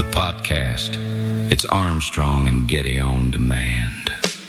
the podcast. It's Armstrong and Getty on demand.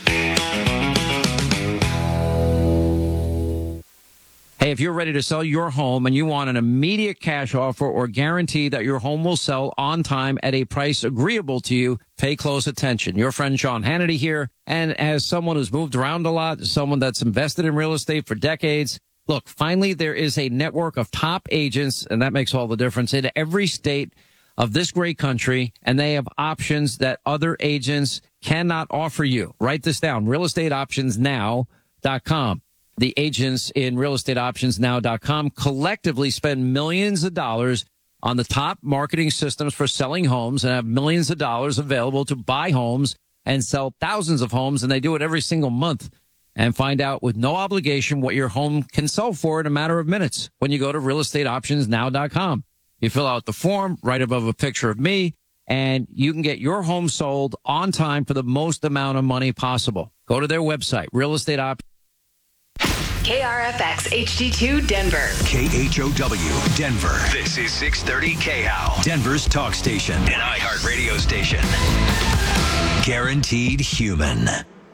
Hey, if you're ready to sell your home and you want an immediate cash offer or guarantee that your home will sell on time at a price agreeable to you, pay close attention. Your friend Sean Hannity here. And as someone who's moved around a lot, someone that's invested in real estate for decades, look, finally there is a network of top agents, and that makes all the difference, in every state of this great country, and they have options that other agents cannot offer you. Write this down, realestateoptionsnow.com. The agents in realestateoptionsnow.com collectively spend millions of dollars on the top marketing systems for selling homes and have millions of dollars available to buy homes and sell thousands of homes, and they do it every single month. And find out with no obligation what your home can sell for in a matter of minutes when you go to realestateoptionsnow.com. You fill out the form right above a picture of me, and you can get your home sold on time for the most amount of money possible. Go to their website, realestateoptionsnow.com. KRFX HD2 Denver. KHOW Denver. This is 630 KHOW. Denver's talk station. An iHeart radio station. Guaranteed human.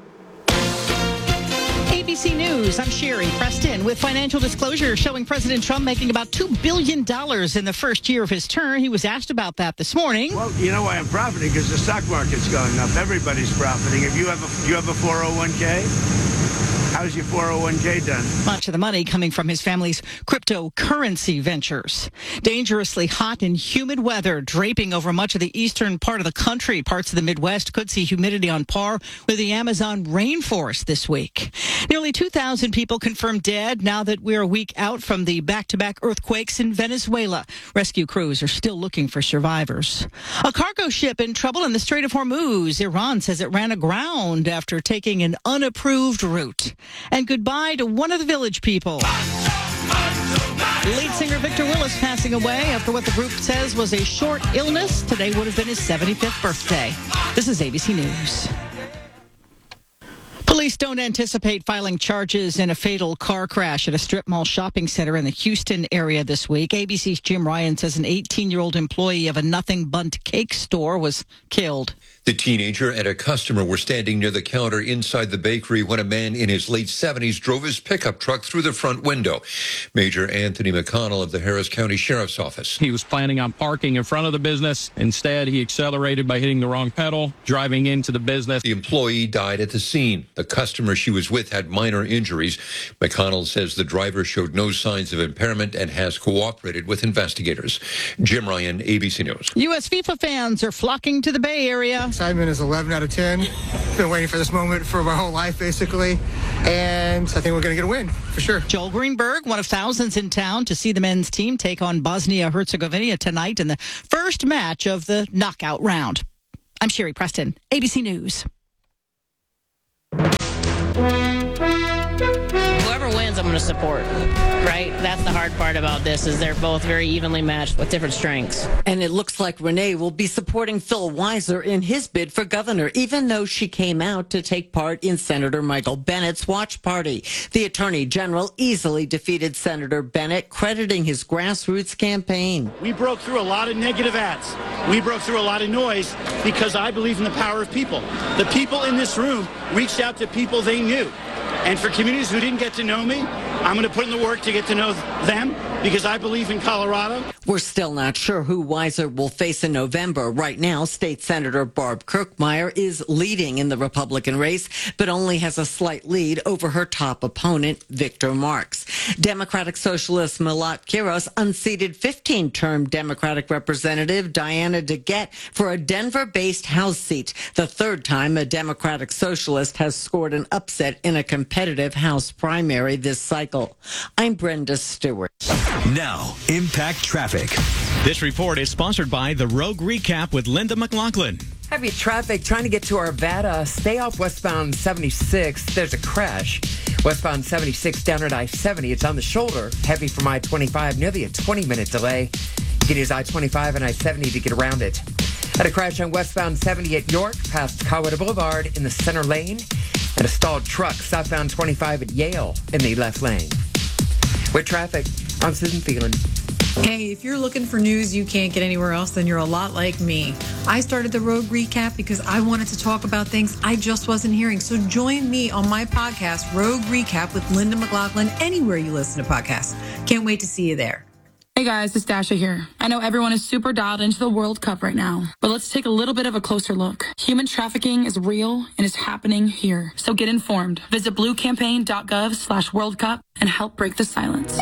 ABC News, I'm Sherry Preston with financial disclosure showing President Trump making about $2 billion in the first year of his term. He was asked about that this morning. Well, you know why I'm profiting? Because the stock market's going up. Everybody's profiting. If you have a 401k, how's your 401k done? Much of the money coming from his family's cryptocurrency ventures. Dangerously hot and humid weather draping over much of the eastern part of the country. Parts of the Midwest could see humidity on par with the Amazon rainforest this week. Nearly 2,000 people confirmed dead now that we're a week out from the back-to-back earthquakes in Venezuela. Rescue crews are still looking for survivors. A cargo ship in trouble in the Strait of Hormuz. Iran says it ran aground after taking an unapproved route. And goodbye to one of the Village People. Lead singer Victor Willis passing away after what the group says was a short illness. Today would have been his 75th birthday. This is ABC News. Police don't anticipate filing charges in a fatal car crash at a strip mall shopping center in the Houston area this week. ABC's Jim Ryan says an 18-year-old employee of a Nothing Bundt cake store was killed. The teenager and a customer were standing near the counter inside the bakery when a man in his late 70s drove his pickup truck through the front window. Major Anthony McConnell of the Harris County Sheriff's Office. He was planning on parking in front of the business. Instead, he accelerated by hitting the wrong pedal, driving into the business. The employee died at the scene. The customer she was with had minor injuries. McConnell says the driver showed no signs of impairment and has cooperated with investigators. Jim Ryan, ABC News. U.S. FIFA fans are flocking to the Bay Area. Excitement is 11 out of 10. Been waiting for this moment for my whole life, basically. And I think we're going to get a win, for sure. Joel Greenberg, one of thousands in town to see the men's team take on Bosnia-Herzegovina tonight in the first match of the knockout round. I'm Sherry Preston, ABC News. Whoever wins, I'm going to support, right? That's the hard part about this, is they're both very evenly matched with different strengths. And it looks like Renee will be supporting Phil Weiser in his bid for governor, even though she came out to take part in Senator Michael Bennett's watch party. The attorney general easily defeated Senator Bennett, crediting his grassroots campaign. We broke through a lot of negative ads. We broke through a lot of noise because I believe in the power of people. The people in this room reached out to people they knew. And for communities who didn't get to know me, I'm going to put in the work to get to know them because I believe in Colorado. We're still not sure who Weiser will face in November. Right now, State Senator Barb Kirkmeyer is leading in the Republican race, but only has a slight lead over her top opponent, Victor Marx. Democratic Socialist Milat Kiros unseated 15-term Democratic Representative Diana DeGette for a Denver-based House seat, the third time a Democratic Socialist has scored an upset in a competitive House primary this cycle. I'm Brenda Stewart. Now, Impact Traffic. This report is sponsored by the Rogue Recap with Linda McLaughlin. Heavy traffic trying to get to Arvada. Stay off westbound 76. There's a crash. Westbound 76 down at I-70. It's on the shoulder. Heavy from I-25. Nearly a 20-minute delay. You can use I-25 and I-70 to get around it. Had a crash on westbound 70 at York, past Colorado Boulevard in the center lane. And a stalled truck southbound 25 at Yale in the left lane. With traffic, I'm Susan Phelan. Hey, if you're looking for news you can't get anywhere else, then you're a lot like me. I started the Rogue Recap because I wanted to talk about things I just wasn't hearing. So join me on my podcast, Rogue Recap with Linda McLaughlin, anywhere you listen to podcasts. Can't wait to see you there. Hey guys, it's Dasha here. I know everyone is super dialed into the World Cup right now, but let's take a little bit of a closer look. Human trafficking is real and is happening here. So get informed. Visit bluecampaign.gov/World Cup and help break the silence.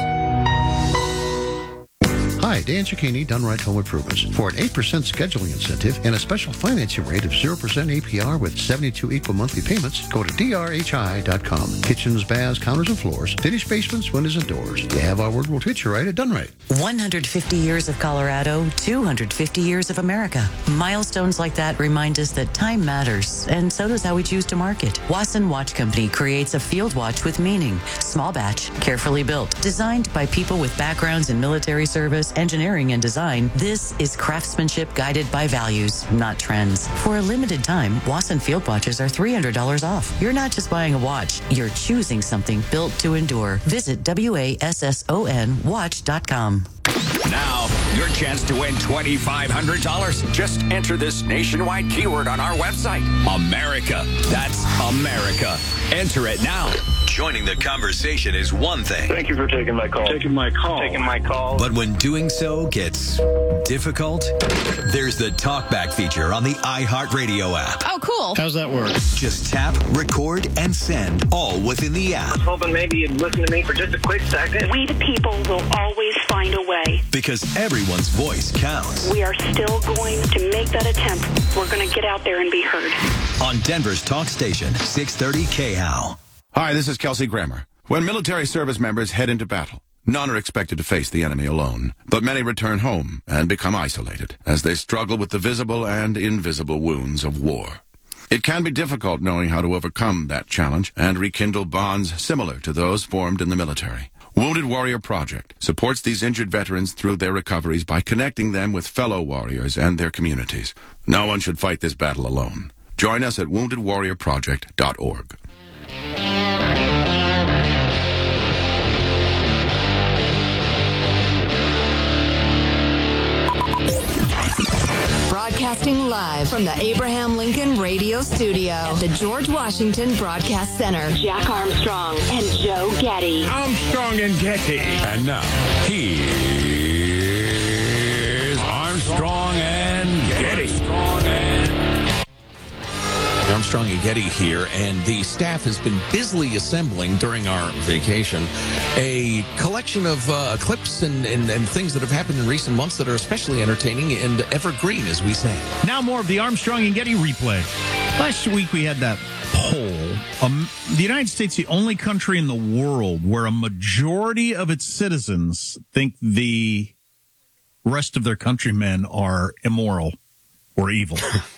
Hi, Dan Cicchini, Done Right Home Improvements. For an 8% scheduling incentive and a special financing rate of 0% APR with 72 equal monthly payments, go to drhi.com. Kitchens, baths, counters, and floors, finished basements, windows, and doors. You have our word, we'll treat you right at Done Right. 150 years of Colorado, 250 years of America. Milestones like that remind us that time matters, and so does how we choose to market. Wasson Watch Company creates a field watch with meaning. Small batch, carefully built. Designed by people with backgrounds in military service, engineering, and design, this is craftsmanship guided by values, not trends. For a limited time, Wasson field watches are $300 off. You're not just buying a watch, you're choosing something built to endure. Visit WASSONwatch.com. Now, your chance to win $2,500. Just enter this nationwide keyword on our website. America. That's America. Enter it now. Joining the conversation is one thing. Thank you for taking my call. Taking my call. But when doing so gets difficult, there's the talkback feature on the iHeartRadio app. Oh, cool. How's that work? Just tap, record, and send, all within the app. I was hoping maybe you'd listen to me for just a quick second. We the people will always find a way. Because everyone's voice counts. We are still going to make that attempt. We're going to get out there and be heard. On Denver's talk station, 630 KHOW. Hi, this is Kelsey Grammer. When military service members head into battle, none are expected to face the enemy alone, but many return home and become isolated as they struggle with the visible and invisible wounds of war. It can be difficult knowing how to overcome that challenge and rekindle bonds similar to those formed in the military. Wounded Warrior Project supports these injured veterans through their recoveries by connecting them with fellow warriors and their communities. No one should fight this battle alone. Join us at woundedwarriorproject.org. Broadcasting live from the Abraham Lincoln Radio Studio at the George Washington Broadcast Center. Jack Armstrong and Joe Getty. Armstrong and Getty. And now, here's Armstrong and Getty. Armstrong and Getty here, and the staff has been busily assembling during our vacation a collection of clips and things that have happened in recent months that are especially entertaining and evergreen, as we say. Now more of the Armstrong and Getty replay. Last week we had that poll. The United States, the only country in the world where a majority of its citizens think the rest of their countrymen are immoral or evil.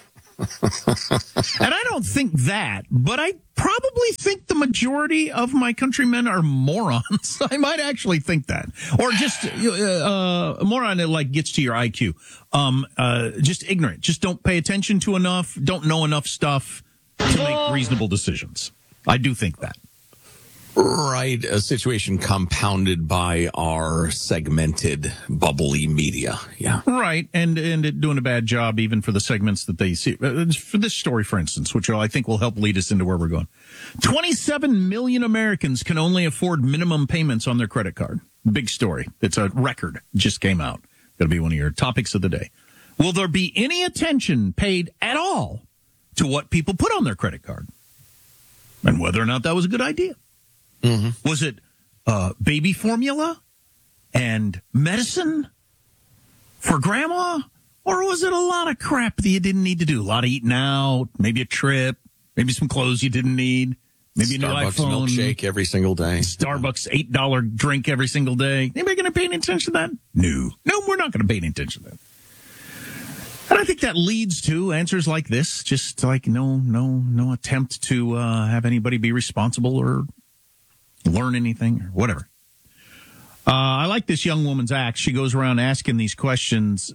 And I don't think that, but I probably think the majority of my countrymen are morons. I might actually think that. Or just a moron that like gets to your IQ. Just ignorant. Just don't pay attention to enough, don't know enough stuff to make reasonable decisions. I do think that. Right, a situation compounded by our segmented, bubbly media. Yeah. Right, and it doing a bad job even for the segments that they see. For this story, for instance, which I think will help lead us into where we're going. 27 million Americans can only afford minimum payments on their credit card. Big story. It's a record. It just came out. Going to be one of your topics of the day. Will there be any attention paid at all to what people put on their credit card? And whether or not that was a good idea. Mm-hmm. Was it baby formula and medicine for grandma? Or was it a lot of crap that you didn't need to do? A lot of eating out, maybe a trip, maybe some clothes you didn't need, maybe a new iPhone. Starbucks milkshake every single day. Starbucks $8 drink every single day. Anybody going to pay any attention to that? No, we're not going to pay any attention to that. And I think that leads to answers like this, just like no attempt to have anybody be responsible or learn anything or whatever. I like this young woman's act. She goes around asking these questions.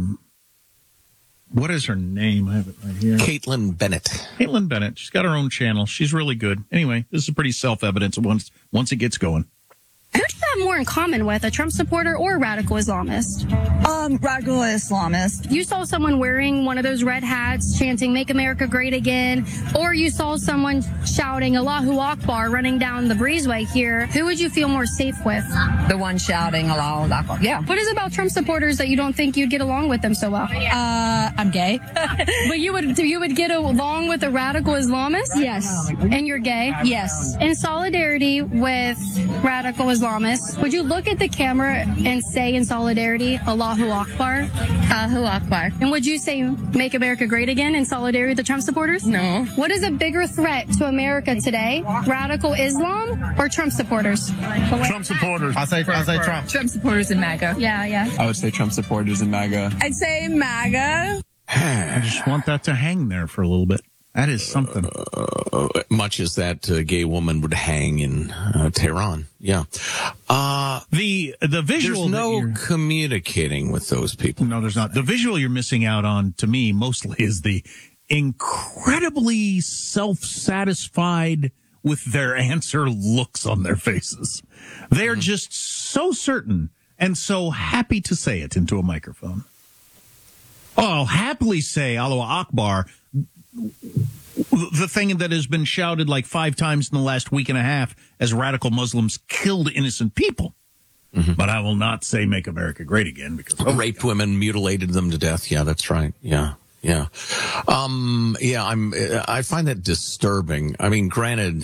What is her name? I have it right here. Caitlin Bennett. Caitlin Bennett. She's got her own channel. She's really good. Anyway, this is pretty self-evident once it gets going. Who's that have more in common with a Trump supporter or a radical Islamist? Radical Islamist. You saw someone wearing one of those red hats chanting "Make America Great Again," or you saw someone shouting "Allahu Akbar" running down the breezeway here. Who would you feel more safe with? The one shouting Allahu Akbar. Yeah. What is it about Trump supporters that you don't think you'd get along with them so well? I'm gay. But you would get along with a radical Islamist? Yes. And you're gay? Yes. In solidarity with radical Islamists, would you look at the camera and say in solidarity, Allahu Akbar? Allahu Akbar. And would you say "Make America Great Again" in solidarity with the Trump supporters? No. What is a bigger threat to America today? Radical Islam or Trump supporters? Trump supporters. I say Trump. Trump supporters and MAGA. Yeah. I would say Trump supporters and MAGA. I'd say MAGA. I just want that to hang there for a little bit. That is something. Much as that gay woman would hang in Tehran. Yeah. The visual. There's no communicating with those people. No, there's not. The visual you're missing out on, to me, mostly is the incredibly self-satisfied with their answer looks on their faces. They're just so certain and so happy to say it into a microphone. Oh, I'll happily say Allahu Akbar, the thing that has been shouted like 5 times in the last week and a half as radical Muslims killed innocent people. Mm-hmm. But I will not say "Make America Great Again" because raped women, mutilated them to death. Yeah, that's right. Yeah. I find that disturbing. I mean, granted,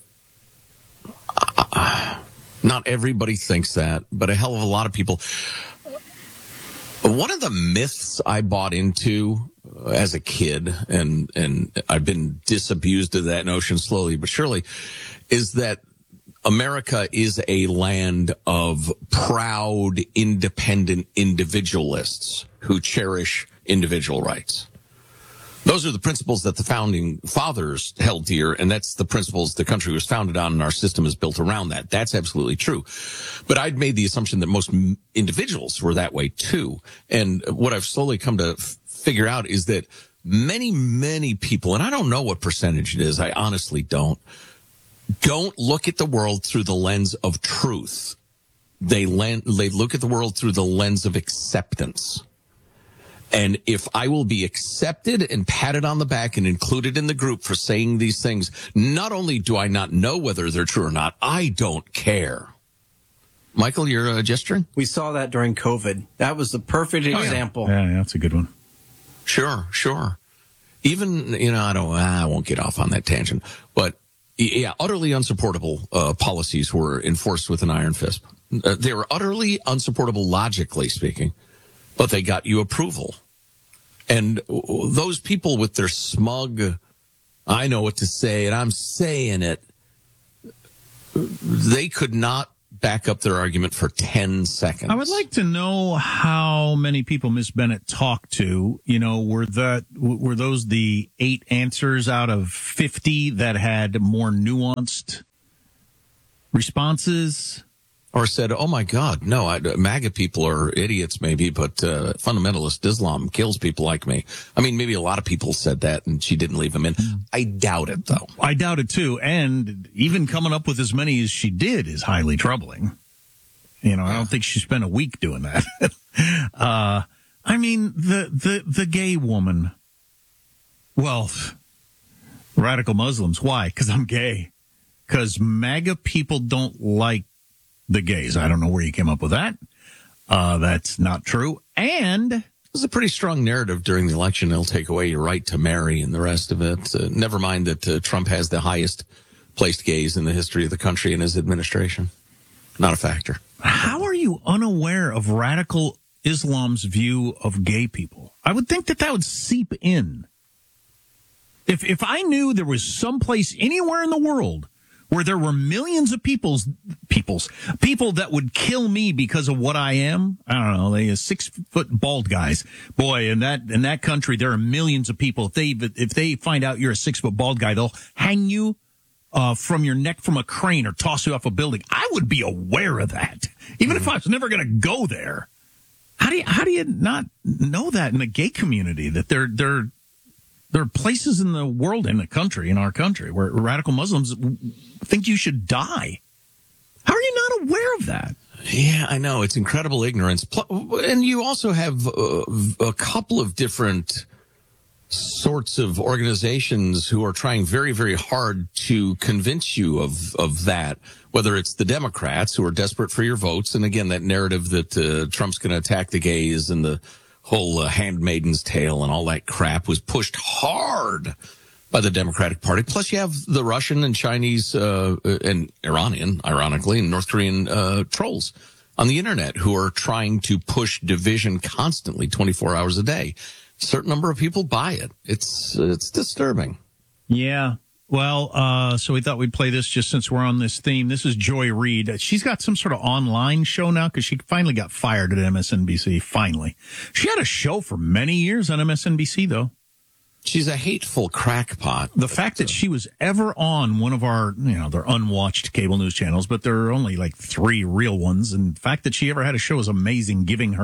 not everybody thinks that, but a hell of a lot of people. One of the myths I bought into as a kid, and I've been disabused of that notion slowly but surely, is that America is a land of proud, independent individualists who cherish individual rights. Those are the principles that the founding fathers held dear, and that's the principles the country was founded on, and our system is built around that. That's absolutely true. But I'd made the assumption that most individuals were that way too. And what I've slowly come to figure out is that many, many people, and I don't know what percentage it is, I honestly don't look at the world through the lens of truth. They look at the world through the lens of acceptance. And if I will be accepted and patted on the back and included in the group for saying these things, not only do I not know whether they're true or not, I don't care. Michael, you're gesturing? We saw that during COVID. That was the perfect example. Yeah, that's a good one. Sure. Even, I won't get off on that tangent. But, yeah, utterly unsupportable policies were enforced with an iron fist. They were utterly unsupportable, logically speaking, but they got you approval. And those people with their smug, I know what to say, and I'm saying it, they could not back up their argument for 10 seconds. I would like to know how many people Miss Bennett talked to. Were those the 8 answers out of 50 that had more nuanced responses? Or said, oh, my God, no, MAGA people are idiots maybe, but fundamentalist Islam kills people like me. I mean, maybe a lot of people said that, and she didn't leave them in. I doubt it, though. I doubt it, too. And even coming up with as many as she did is highly troubling. I don't think she spent a week doing that. I mean, the gay woman. Well, radical Muslims. Why? Because I'm gay. Because MAGA people don't like the gays. I don't know where you came up with that. That's not true. And there's a pretty strong narrative during the election. They'll take away your right to marry and the rest of it. Never mind that Trump has the highest placed gays in the history of the country in his administration. Not a factor. How are you unaware of radical Islam's view of gay people? I would think that would seep in. If I knew there was some place anywhere in the world where there were millions of people that would kill me because of what I am. I don't know. They are 6-foot bald guys. Boy, in that country, there are millions of people. If they find out you're a 6-foot bald guy, they'll hang you from your neck from a crane or toss you off a building. I would be aware of that, even if I was never going to go there. How do you not know that in the gay community, that there are places in the world, in our country, where radical Muslims think you should die? How are you not aware of that. Yeah, I know. It's incredible ignorance. And you also have a couple of different sorts of organizations who are trying very, very hard to convince you of that, whether it's the Democrats who are desperate for your votes. And again, that narrative that Trump's going to attack the gays and the whole handmaiden's tale and all that crap was pushed hard by the Democratic Party. Plus, you have the Russian and Chinese and Iranian, ironically, and North Korean trolls on the internet who are trying to push division constantly, 24 hours a day. A certain number of people buy it. It's disturbing. Yeah. Well, so we thought we'd play this just since we're on this theme. This is Joy Reid. She's got some sort of online show now because she finally got fired at MSNBC. Finally. She had a show for many years on MSNBC, though. She's a hateful crackpot. The fact that she was ever on one of our, they're unwatched cable news channels, but there are only like 3 real ones. And the fact that she ever had a show is amazing, given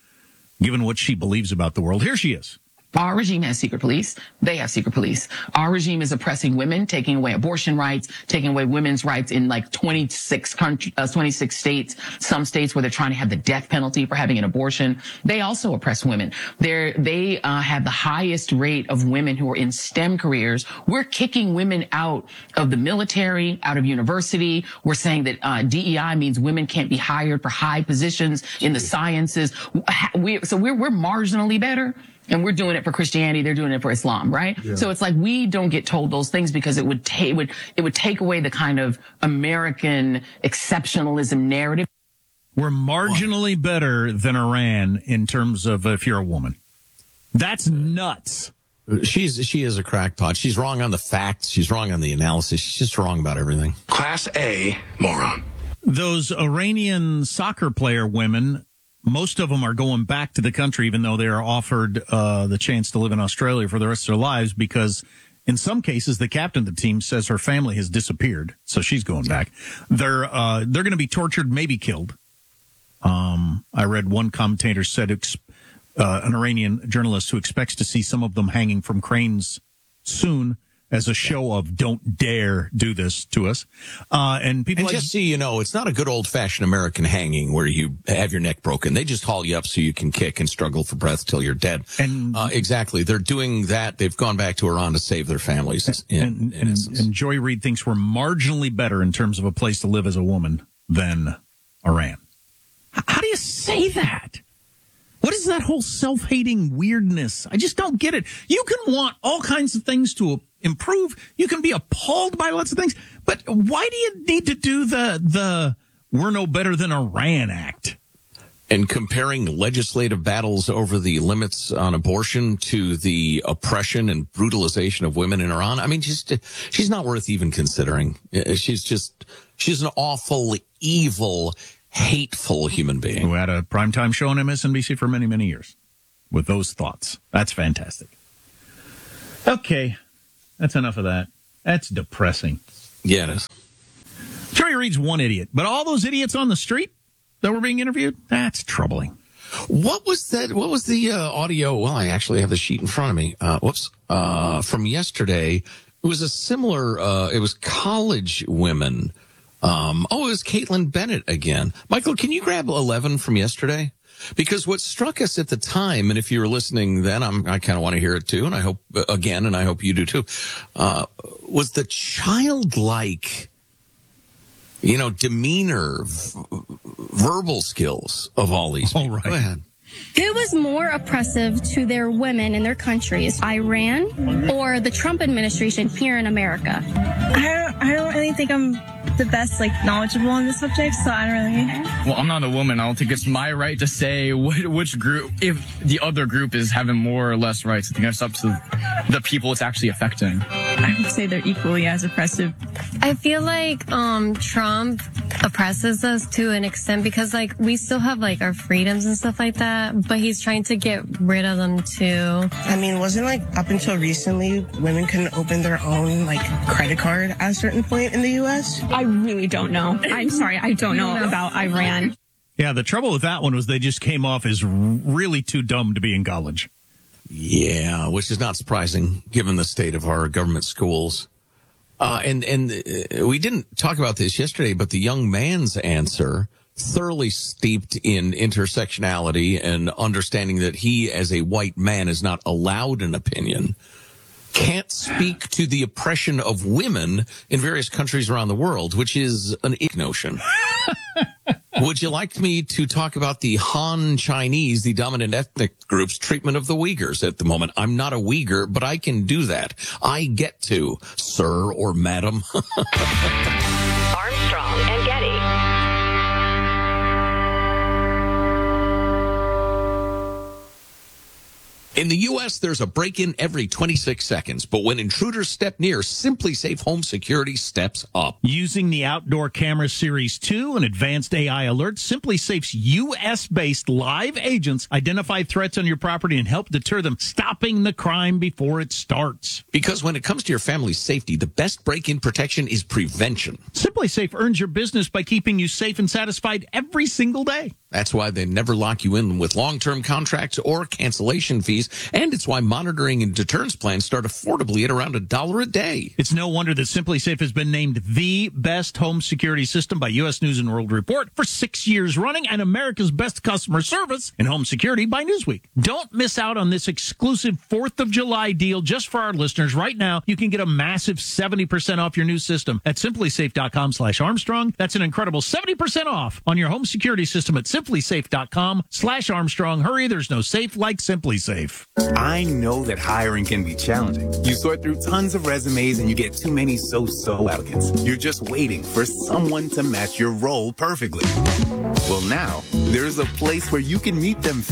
what she believes about the world. Here she is. Our regime has secret police. They have secret police. Our regime is oppressing women, taking away abortion rights, taking away women's rights in like 26 states, some states where they're trying to have the death penalty for having an abortion. They also oppress women. They have the highest rate of women who are in STEM careers. We're kicking women out of the military, out of university. We're saying that DEI means women can't be hired for high positions in the sciences. We're marginally better. And we're doing it for Christianity. They're doing it for Islam, right? Yeah. So it's like we don't get told those things because it would take away the kind of American exceptionalism narrative. We're marginally better than Iran in terms of if you're a woman. That's nuts. She is a crackpot. She's wrong on the facts. She's wrong on the analysis. She's just wrong about everything. Class A moron. Those Iranian soccer player women, most of them are going back to the country, even though they are offered the chance to live in Australia for the rest of their lives, because in some cases, the captain of the team says her family has disappeared. So she's going back. They're going to be tortured, maybe killed. I read one commentator said an Iranian journalist who expects to see some of them hanging from cranes soon as a show of don't dare do this to us. And just so you know, it's not a good old-fashioned American hanging where you have your neck broken. They just haul you up so you can kick and struggle for breath till you're dead. And exactly. They're doing that. They've gone back to Iran to save their families. And Joy Reid thinks we're marginally better in terms of a place to live as a woman than Iran. How do you say that? What is that whole self-hating weirdness? I just don't get it. You can want all kinds of things to improve. You can be appalled by lots of things. But why do you need to do the we're no better than Iran act? And comparing legislative battles over the limits on abortion to the oppression and brutalization of women in Iran. I mean, she's not worth even considering. She's an awful, evil, hateful human being. Who had a primetime show on MSNBC for many, many years with those thoughts. That's fantastic. Okay. That's enough of that. That's depressing. Yeah, it is. Joy Reid's one idiot, but all those idiots on the street that were being interviewed, that's troubling. What was that? What was the audio? Well, I actually have the sheet in front of me. From yesterday. It was a similar, it was college women. It was Caitlin Bennett again. Michael, can you grab 11 from yesterday? Because what struck us at the time, and if you were listening then, I kind of want to hear it too, and I hope you do too, was the childlike, demeanor, verbal skills of all these people. All right. Go ahead. Who was more oppressive to their women in their countries, Iran or the Trump administration here in America? I don't really think I'm the best, knowledgeable on this subject, so I don't really. Well, I'm not a woman. I don't think it's my right to say which group, if the other group is having more or less rights. I think that's up to the people it's actually affecting. I would say they're equally as oppressive. I feel like Trump oppresses us to an extent because we still have our freedoms and stuff like that, but he's trying to get rid of them too. I mean, wasn't up until recently women couldn't open their own credit card at a certain point in the U.S.? I really don't know. I'm sorry, I don't know about Iran. Yeah, the trouble with that one was they just came off as really too dumb to be in college. Yeah, which is not surprising given the state of our government schools. And we didn't talk about this yesterday, but the young man's answer, thoroughly steeped in intersectionality and understanding that he, as a white man, is not allowed an opinion, can't speak to the oppression of women in various countries around the world, which is an ick notion. Would you like me to talk about the Han Chinese, the dominant ethnic group's treatment of the Uyghurs at the moment? I'm not a Uyghur, but I can do that. I get to, sir or madam. Armstrong and Getty. In the U.S., there's a break-in every 26 seconds, but when intruders step near, Simply Safe Home Security steps up. Using the Outdoor Camera Series 2 and advanced AI alerts, Simply Safe's U.S.-based live agents identify threats on your property and help deter them, stopping the crime before it starts. Because when it comes to your family's safety, the best break-in protection is prevention. Simply Safe earns your business by keeping you safe and satisfied every single day. That's why they never lock you in with long-term contracts or cancellation fees, and it's why monitoring and deterrence plans start affordably at around $1 a day. It's no wonder that Simply Safe has been named the best home security system by U.S. News and World Report for 6 years running, and America's best customer service in home security by Newsweek. Don't miss out on this exclusive 4th of July deal just for our listeners. Right now, you can get a massive 70% off your new system at simplysafe.com/Armstrong. That's an incredible 70% off on your home security system at simplysafe.com/Armstrong. Hurry, there's no safe like Simply Safe. I know that hiring can be challenging. You sort through tons of resumes and you get too many so-so applicants. You're just waiting for someone to match your role perfectly. Well, now, there's a place where you can meet them